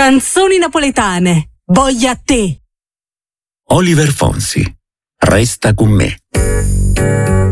Canzoni napoletane. Voglia a te. Oliver Fonsi. Resta con me.